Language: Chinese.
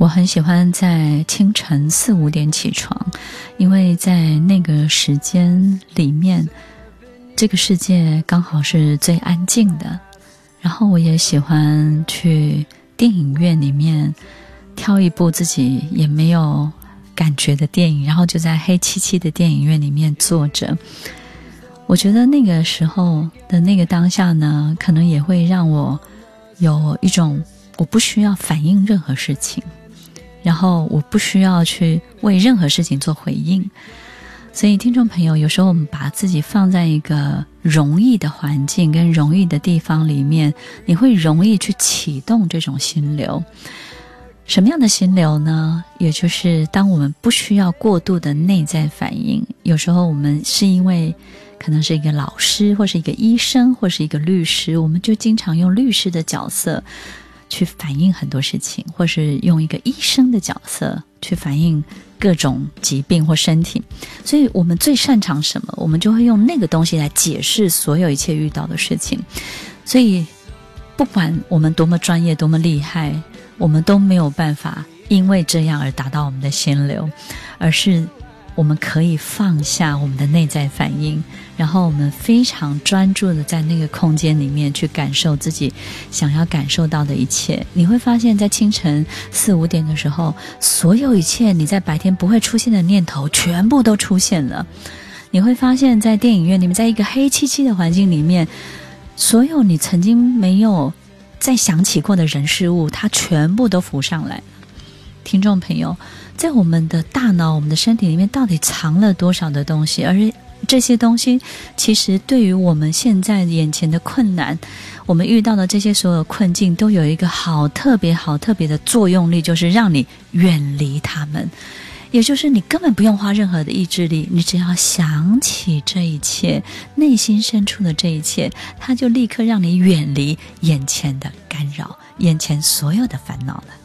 我很喜欢在清晨4、5点起床，因为在那个时间里面，这个世界刚好是最安静的。然后我也喜欢去电影院里面挑一部自己也没有感觉的电影，然后就在黑漆漆的电影院里面坐着。我觉得那个时候的那个当下呢，可能也会让我有一种我不需要反应任何事情，然后我不需要去为任何事情做回应。所以听众朋友，有时候我们把自己放在一个容易的环境跟容易的地方里面，你会容易去启动这种心流。什么样的心流呢？也就是当我们不需要过度的内在反应，有时候我们是因为可能是一个老师或是一个医生或是一个律师，我们就经常用律师的角色去反映很多事情，或是用一个医生的角色去反映各种疾病或身体。所以我们最擅长什么，我们就会用那个东西来解释所有一切遇到的事情。所以不管我们多么专业多么厉害，我们都没有办法因为这样而达到我们的心流，而是我们可以放下我们的内在反应，然后我们非常专注的在那个空间里面去感受自己想要感受到的一切。你会发现在清晨4、5点的时候，所有一切你在白天不会出现的念头全部都出现了。你会发现在电影院里面，在一个黑漆漆的环境里面，所有你曾经没有再想起过的人事物，它全部都浮上来。听众朋友，在我们的大脑我们的身体里面到底藏了多少的东西，而这些东西其实对于我们现在眼前的困难，我们遇到的这些所有困境都有一个好特别的作用力，就是让你远离他们。也就是你根本不用花任何的意志力，你只要想起这一切，内心深处的这一切，它就立刻让你远离眼前的干扰，眼前所有的烦恼了。